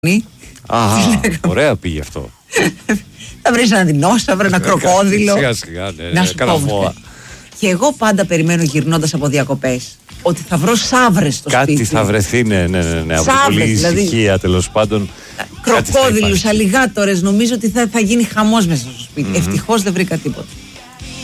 Ωραία πήγε αυτό. Θα βρεις ένα δεινόσαυρο, ένα κροκόδιλο. Σιγά σιγά, Να σου πω. Και εγώ πάντα περιμένω γυρνώντας από διακοπές ότι θα βρω σαύρες στο σπίτι. Κάτι θα βρεθεί, ναι. Από πολλή ησυχία, τέλος πάντων. Κροκόδιλους, αλιγάτορες, νομίζω ότι θα γίνει χαμός μέσα στο σπίτι. Ευτυχώς δεν βρήκα τίποτα.